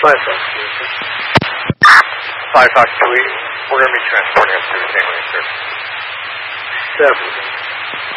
Firefox. 5 Fox 2, we're going to be transporting us to the same way, sir. 7.